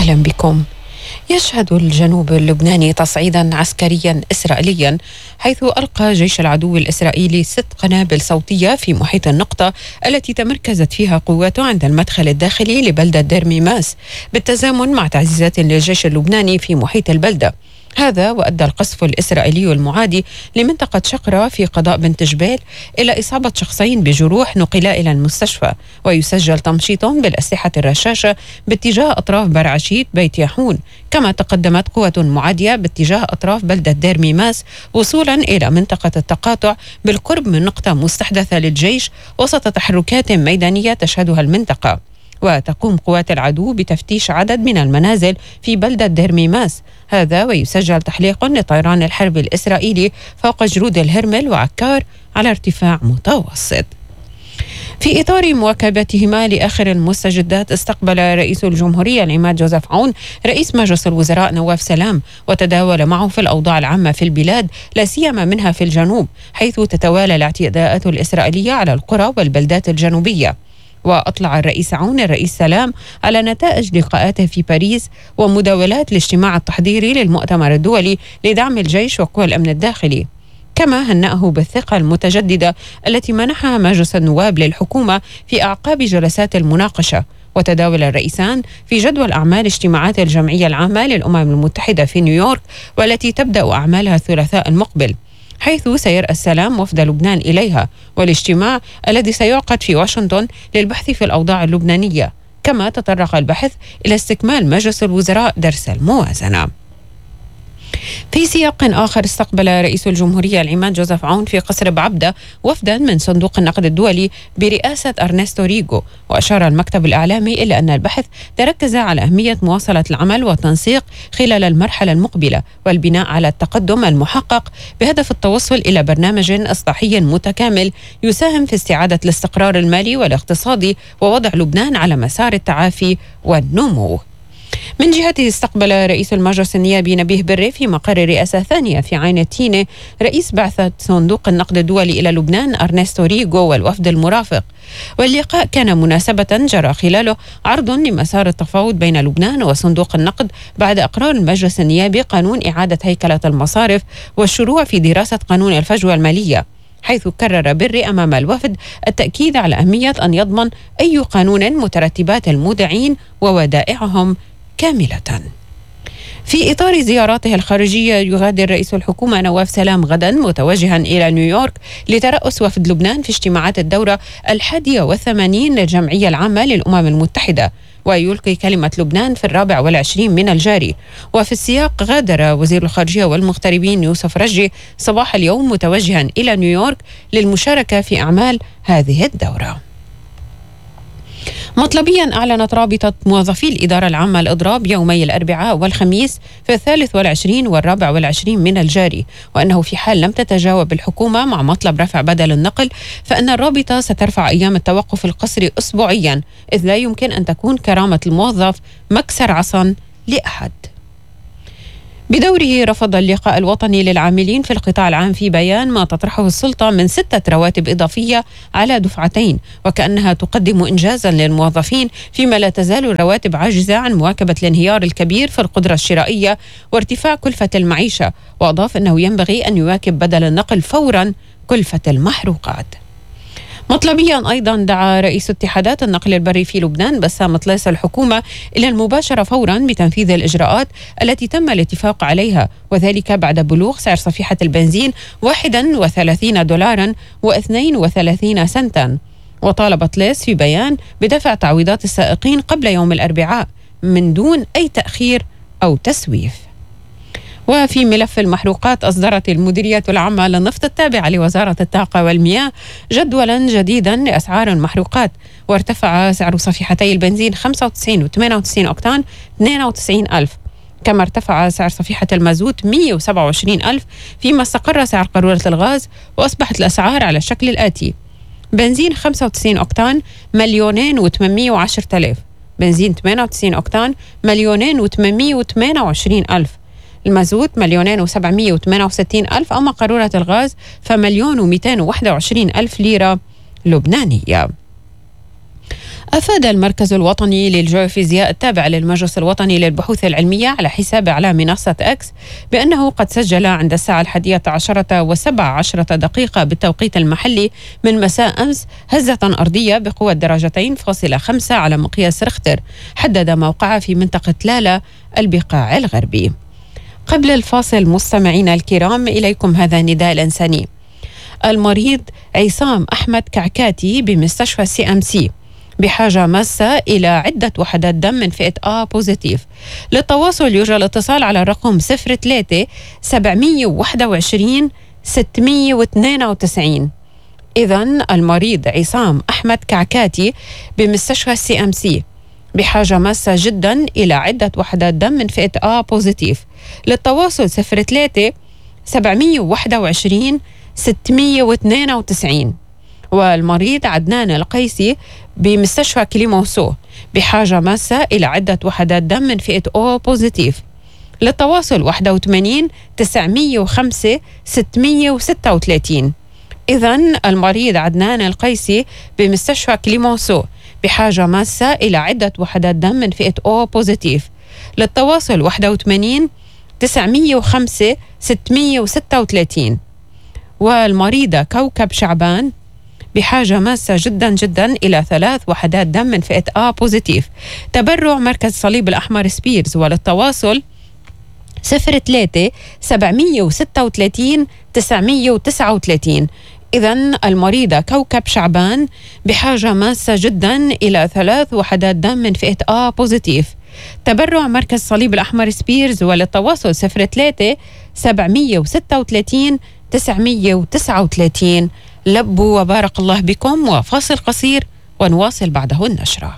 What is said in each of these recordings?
أهلا بكم. يشهد الجنوب اللبناني تصعيدا عسكريا إسرائيليا، حيث ألقى جيش العدو الإسرائيلي 6 قنابل صوتية في محيط النقطة التي تمركزت فيها قواته عند المدخل الداخلي لبلدة دير ميماس، بالتزامن مع تعزيزات للجيش اللبناني في محيط البلدة. هذا وأدى القصف الإسرائيلي المعادي لمنطقة شقرة في قضاء بنت جبيل إلى إصابة شخصين بجروح نقلا إلى المستشفى، ويسجل تمشيط بالأسلحة الرشاشة باتجاه أطراف برعشيت بيت يحون. كما تقدمت قوة معادية باتجاه أطراف بلدة دير ميماس وصولا إلى منطقة التقاطع بالقرب من نقطة مستحدثة للجيش وسط تحركات ميدانية تشهدها المنطقة. وتقوم قوات العدو بتفتيش عدد من المنازل في بلدة دير ميماس، هذا ويسجل تحليق لطيران الحرب الإسرائيلي فوق جرود الهرمل وعكار على ارتفاع متوسط. في إطار مواكبتهما لآخر المستجدات، استقبل رئيس الجمهورية العماد جوزيف عون رئيس مجلس الوزراء نواف سلام، وتداول معه في الأوضاع العامة في البلاد، لا سيما منها في الجنوب، حيث تتوالى الاعتداءات الإسرائيلية على القرى والبلدات الجنوبية. وأطلع الرئيس عون الرئيس سلام على نتائج لقاءاته في باريس ومداولات الاجتماع التحضيري للمؤتمر الدولي لدعم الجيش وقوى الأمن الداخلي. كما هنأه بالثقة المتجددة التي منحها مجلس النواب للحكومة في أعقاب جلسات المناقشة. وتداول الرئيسان في جدول أعمال اجتماعات الجمعية العامة للأمم المتحدة في نيويورك، والتي تبدأ أعمالها الثلاثاء المقبل، حيث سيرأى السلام وفد لبنان إليها، والاجتماع الذي سيعقد في واشنطن للبحث في الأوضاع اللبنانية. كما تطرق البحث إلى استكمال مجلس الوزراء درس الموازنة. في سياق آخر، استقبل رئيس الجمهورية العماد جوزيف عون في قصر بعبدة وفدا من صندوق النقد الدولي برئاسة أرنستو ريغو. وأشار المكتب الإعلامي إلى أن البحث تركز على أهمية مواصلة العمل والتنسيق خلال المرحلة المقبلة، والبناء على التقدم المحقق بهدف التوصل إلى برنامج إصلاحي متكامل يساهم في استعادة الاستقرار المالي والاقتصادي ووضع لبنان على مسار التعافي والنمو. من جهته، استقبل رئيس المجلس النيابي نبيه بري في مقر رئاسة ثانية في عين التينة رئيس بعثة صندوق النقد الدولي إلى لبنان أرنستو ريغو والوفد المرافق. واللقاء كان مناسبة جرى خلاله عرض لمسار التفاوض بين لبنان وصندوق النقد بعد إقرار المجلس النيابي قانون إعادة هيكلة المصارف والشروع في دراسة قانون الفجوة المالية، حيث كرر بري أمام الوفد التأكيد على أهمية أن يضمن أي قانون مترتبات المودعين وودائعهم كاملة. في إطار زياراته الخارجية، يغادر رئيس الحكومة نواف سلام غدا متوجها إلى نيويورك لترأس وفد لبنان في اجتماعات الدورة 81 للجمعية العامة للأمم المتحدة، ويلقي كلمة لبنان في 24 من الجاري. وفي السياق، غادر وزير الخارجية والمغتربين يوسف رجي صباح اليوم متوجها إلى نيويورك للمشاركة في أعمال هذه الدورة. مطلبيا، أعلنت رابطة موظفي الإدارة العامة الإضراب يومي الأربعاء والخميس في 23 و24 من الجاري، وأنه في حال لم تتجاوب الحكومة مع مطلب رفع بدل النقل، فإن الرابطة سترفع أيام التوقف القسري أسبوعيا، إذ لا يمكن أن تكون كرامة الموظف مكسر عصا لأحد. بدوره، رفض اللقاء الوطني للعاملين في القطاع العام في بيان ما تطرحه السلطة من 6 رواتب إضافية على دفعتين، وكأنها تقدم إنجازا للموظفين، فيما لا تزال الرواتب عاجزة عن مواكبة الانهيار الكبير في القدرة الشرائية وارتفاع كلفة المعيشة. وأضاف أنه ينبغي أن يواكب بدل النقل فورا كلفة المحروقات. مطلبيا أيضا، دعا رئيس اتحادات النقل البري في لبنان بسام طليس الحكومة إلى المباشرة فورا بتنفيذ الإجراءات التي تم الاتفاق عليها، وذلك بعد بلوغ سعر صفيحة البنزين 31 دولارا و32 سنتا. وطالب طليس في بيان بدفع تعويضات السائقين قبل يوم الأربعاء من دون أي تأخير أو تسويف. وفي ملف المحروقات، أصدرت المديرية العامة للنفط التابعة لوزارة الطاقة والمياه جدولا جديدا لأسعار المحروقات، وارتفع سعر صفيحتي البنزين 95 و98 أكتان 92,000، كما ارتفع سعر صفيحة المازوت 127,000، فيما استقر سعر قارورة الغاز، وأصبحت الأسعار على الشكل الآتي: بنزين 95 أكتان 2,810,000، بنزين 98 أكتان 2,828,000، المازوت 2,768,000، أما قارورة الغاز ف1,221,000 ليرة لبنانية. أفاد المركز الوطني للجيوفيزياء التابع للمجلس الوطني للبحوث العلمية على حسابه على منصة إكس بأنه قد سجل عند الساعة 11:17 بالتوقيت المحلي من مساء أمس هزة أرضية بقوة درجتين فاصلة 5 على مقياس ريختر حدد موقعها في منطقة لالا البقاع الغربي. قبل الفاصل مستمعينا الكرام إليكم هذا النداء الإنساني. المريض عصام أحمد كعكاتي بمستشفى CMC بحاجة ماسة إلى عدة وحدات دم من فئة A بوزيتيف. للتواصل يرجى الاتصال على الرقم 03 721 692. إذن المريض عصام أحمد كعكاتي بمستشفى CMC بحاجة ماسة جدا إلى عدة وحدات دم من فئة A بوزيتيف. للتواصل 03 721 692. والمريض عدنان القيسي بمستشفى كليموسو بحاجة ماسة إلى عدة وحدات دم من فئة O بوزيتيف. للتواصل 81 905 636. إذن المريض عدنان القيسي بمستشفى كليموسو بحاجة ماسة إلى عدة وحدات دم من فئة O بوزيتيف. للتواصل 81 905 636. والمريضة كوكب شعبان بحاجة ماسة جدا إلى 3 وحدات دم من فئة A بوزيتيف. تبرع مركز صليب الأحمر سبيرز. وللتواصل 03 736 939. إذن المريضة كوكب شعبان بحاجة ماسة جدا إلى 3 وحدات دم من فئة A بوزيتيف. تبرع مركز صليب الأحمر سبيرز. وللتواصل 03 736 939. لبوا وبارك الله بكم. وفاصل قصير ونواصل بعده النشرة.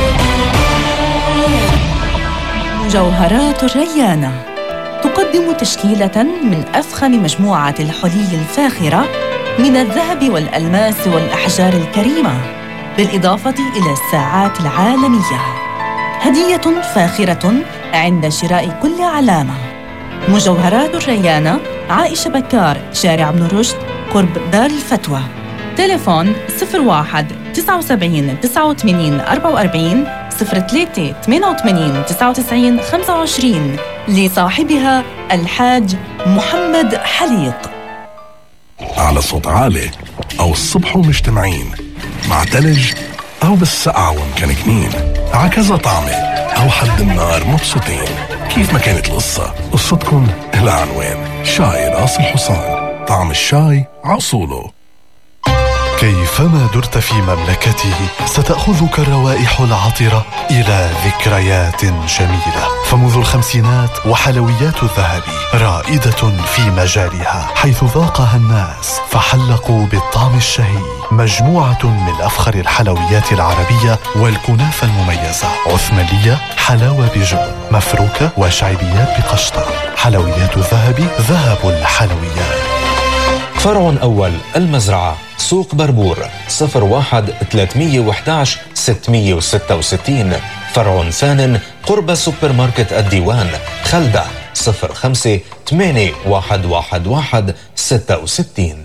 جوهرات الريانة تقدم تشكيلة من أفخم مجموعة الحلي الفاخرة من الذهب والألماس والأحجار الكريمة، بالإضافة إلى الساعات العالمية. هدية فاخرة عند شراء كل علامة. مجوهرات الريانة، عائشة بكار، شارع ابن رشد، قرب دار الفتوى. تليفون 01 79 89 44 03 88 99 25 لصاحبها الحاج محمد حليق. على صوت عالي أو الصبح ومجتمعين مع تلج أو بالسقعة ومكنكنين، عكذا طعمة أو حد النار مبسوطين. كيف ما كانت القصة، قصتكم لها عنوان. شاي راس الحصان، طعم الشاي عصوله. كيفما درت في مملكته ستأخذك الروائح العطرة إلى ذكريات جميلة. فمنذ الخمسينات وحلويات الذهب رائدة في مجالها، حيث ذاقها الناس فحلقوا بالطعم الشهي. مجموعة من أفخر الحلويات العربية والكنافة المميزة، عثمانية، حلاوة بجبن، مفروكة وشعبيات بقشطة. حلويات الذهب، ذهب الحلويات. فرع أول المزرعة، سوق بربور، 01 311 666. فرع ثان قرب سوبر ماركت الديوان، خلدة، 05 8111 66.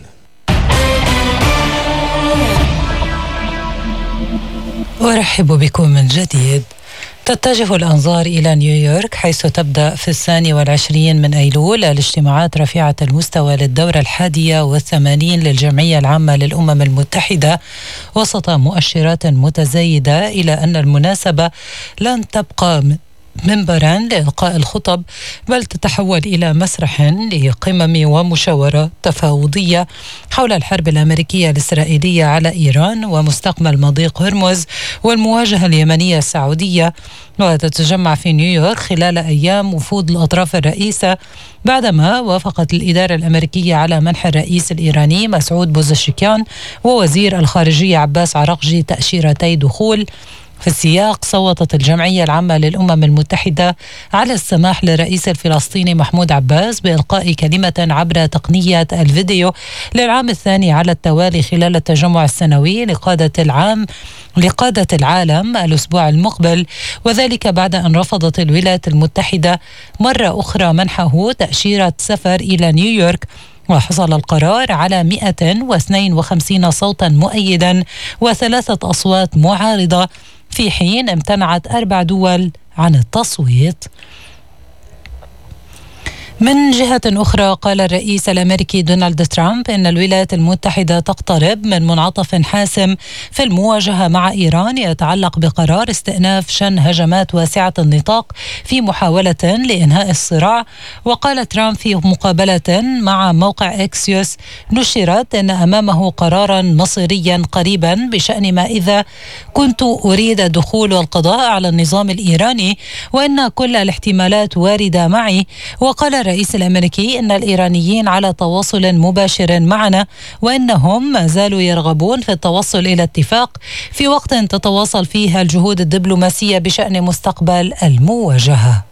أرحب بكم من جديد. تتجه الأنظار إلى نيويورك، حيث تبدأ في 22 من أيلول الاجتماعات رفيعة المستوى للدورة 81 للجمعية العامة للأمم المتحدة، وسط مؤشرات متزايدة إلى أن المناسبة لن تبقى منبرا لإلقاء الخطب، بل تتحول إلى مسرح لقمم ومشاورات تفاوضية حول الحرب الأمريكية الإسرائيلية على إيران ومستقبل مضيق هرمز والمواجهة اليمنية السعودية. وتتجمع في نيويورك خلال أيام وفود الأطراف الرئيسة، بعدما وافقت الإدارة الأمريكية على منح الرئيس الإيراني مسعود بوزشكيان ووزير الخارجية عباس عراقجي تأشيرتي دخول. في السياق صوتت الجمعية العامة للأمم المتحدة على السماح للرئيس الفلسطيني محمود عباس بإلقاء كلمة عبر تقنية الفيديو للعام الثاني على التوالي خلال التجمع السنوي لقادة العالم الأسبوع المقبل، وذلك بعد أن رفضت الولايات المتحدة مرة أخرى منحه تأشيرة سفر إلى نيويورك. وحصل القرار على 152 صوتا مؤيدا و3 أصوات معارضة في حين امتنعت 4 دول عن التصويت. من جهة أخرى قال الرئيس الأمريكي دونالد ترامب إن الولايات المتحدة تقترب من منعطف حاسم في المواجهة مع إيران يتعلق بقرار استئناف شن هجمات واسعة النطاق في محاولة لإنهاء الصراع. وقال ترامب في مقابلة مع موقع إكسيوس نشرت أن أمامه قرارا مصيريا قريبا بشأن ما إذا كنت أريد الدخول والقضاء على النظام الإيراني وإن كل الاحتمالات واردة معي. وقال الرئيس الأمريكي إن الإيرانيين على تواصل مباشر معنا وإنهم ما زالوا يرغبون في التوصل إلى اتفاق في وقت تتواصل فيه الجهود الدبلوماسية بشأن مستقبل المواجهة.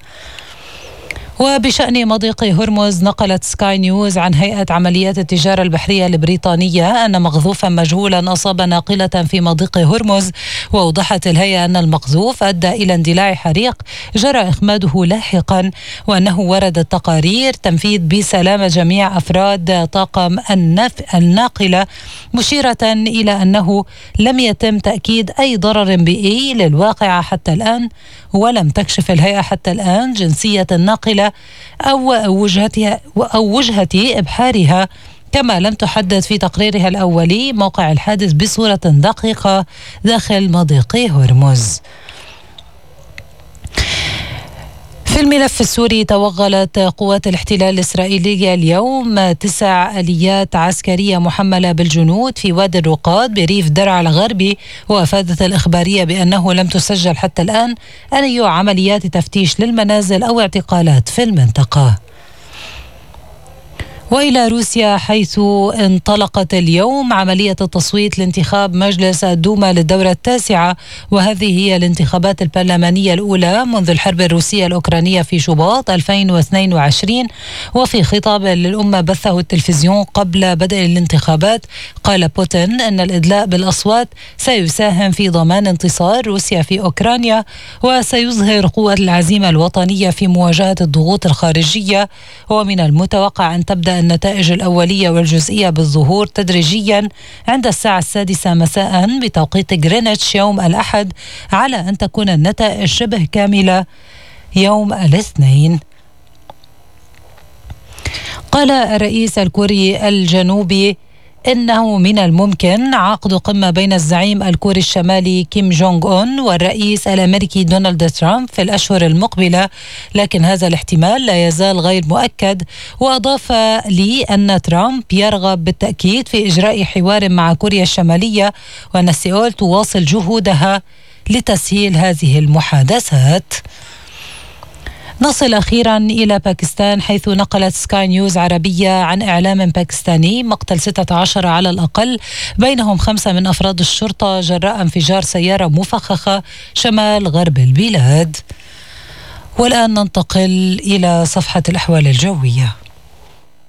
وبشأن مضيق هرمز نقلت سكاي نيوز عن هيئة عمليات التجارة البحرية البريطانية أن مقذوفا مجهولا أصاب ناقلة في مضيق هرمز. وأوضحت الهيئة أن المقذوف أدى إلى اندلاع حريق جرى إخماده لاحقا وأنه وردت تقارير تنفيذ بسلامة جميع أفراد طاقم الناقلة مشيرة إلى أنه لم يتم تأكيد أي ضرر بيئي للواقعة حتى الآن. ولم تكشف الهيئة حتى الآن جنسية الناقلة أو وجهة إبحارها، كما لم تحدد في تقريرها الأولي موقع الحادث بصورة دقيقة داخل مضيق هرمز. في الملف السوري توغلت قوات الاحتلال الإسرائيلية اليوم 9 آليات عسكرية محملة بالجنود في وادي الرقاد بريف درعا الغربي. وأفادت الإخبارية بأنه لم تسجل حتى الآن أي عمليات تفتيش للمنازل أو اعتقالات في المنطقة. وإلى روسيا حيث انطلقت اليوم عملية التصويت لانتخاب مجلس الدوما للدورة 9 وهذه هي الانتخابات البرلمانية الأولى منذ الحرب الروسية الأوكرانية في شباط 2022. وفي خطاب للأمة بثه التلفزيون قبل بدء الانتخابات قال بوتين أن الإدلاء بالأصوات سيساهم في ضمان انتصار روسيا في أوكرانيا وسيظهر قوة العزيمة الوطنية في مواجهة الضغوط الخارجية. ومن المتوقع أن تبدأ النتائج الأولية والجزئية بالظهور تدريجيا عند الساعة 6 مساء بتوقيت غرينتش يوم الأحد، على أن تكون النتائج شبه كاملة يوم الاثنين. قال الرئيس الكوري الجنوبي إنه من الممكن عقد قمة بين الزعيم الكوري الشمالي كيم جونغ أون والرئيس الأمريكي دونالد ترامب في الأشهر المقبلة، لكن هذا الاحتمال لا يزال غير مؤكد. وأضاف لي أن ترامب يرغب بالتأكيد في إجراء حوار مع كوريا الشمالية وأن سيول تواصل جهودها لتسهيل هذه المحادثات. نصل أخيرا إلى باكستان حيث نقلت سكاي نيوز عربية عن إعلام باكستاني مقتل 16 على الأقل بينهم 5 من أفراد الشرطة جراء انفجار سيارة مفخخة شمال غرب البلاد. والآن ننتقل إلى صفحة الأحوال الجوية.